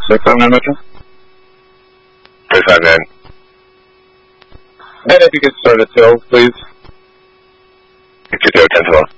659 Metro. 359. And if you could start at 12, please. 220, 10-12.